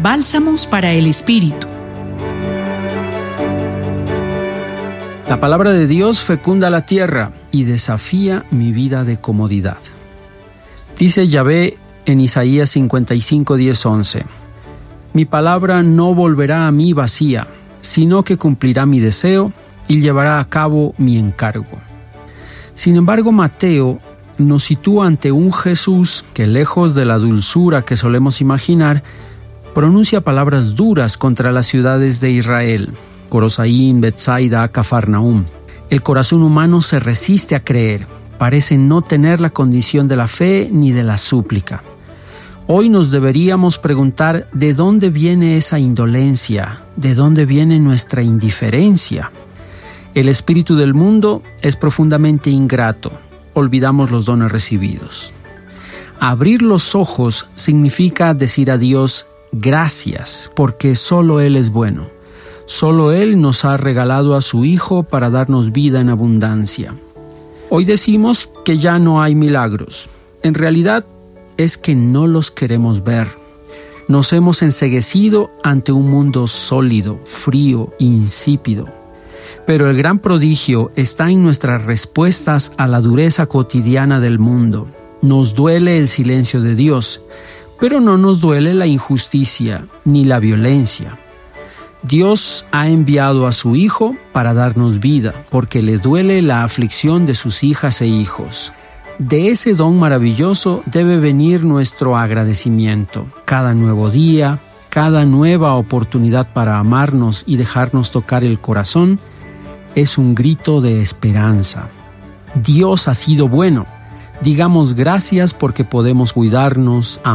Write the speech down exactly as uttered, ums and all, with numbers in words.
Bálsamos para el Espíritu. La palabra de Dios fecunda la tierra y desafía mi vida de comodidad. Dice Yahvé en Isaías cincuenta y cinco, diez, once: Mi palabra no volverá a mí vacía, sino que cumplirá mi deseo y llevará a cabo mi encargo. Sin embargo, Mateo nos sitúa ante un Jesús que, lejos de la dulzura que solemos imaginar, pronuncia palabras duras contra las ciudades de Israel: Corosaín, Betsaida, Cafarnaúm. El corazón humano se resiste a creer, parece no tener la condición de la fe ni de la súplica. Hoy nos deberíamos preguntar de dónde viene esa indolencia, de dónde viene nuestra indiferencia. El espíritu del mundo es profundamente ingrato, olvidamos los dones recibidos. Abrir los ojos significa decir a Dios gracias, porque solo Él es bueno. Solo Él nos ha regalado a su Hijo para darnos vida en abundancia. Hoy decimos que ya no hay milagros. En realidad es que no los queremos ver. Nos hemos enceguecido ante un mundo sólido, frío, insípido. Pero el gran prodigio está en nuestras respuestas a la dureza cotidiana del mundo. Nos duele el silencio de Dios, pero no nos duele la injusticia ni la violencia. Dios ha enviado a su Hijo para darnos vida, porque le duele la aflicción de sus hijas e hijos. De ese don maravilloso debe venir nuestro agradecimiento. Cada nuevo día, cada nueva oportunidad para amarnos y dejarnos tocar el corazón, es un grito de esperanza. Dios ha sido bueno. Digamos gracias porque podemos cuidarnos,